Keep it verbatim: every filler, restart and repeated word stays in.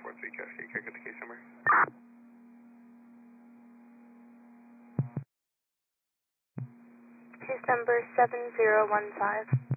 four three Cascade. Can I get the case number? Case number seven zero one five.